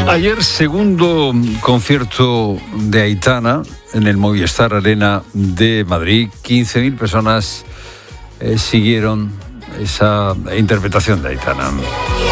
Ayer, segundo concierto de Aitana en el Movistar Arena de Madrid. 15.000 personas siguieron esa interpretación de Aitana.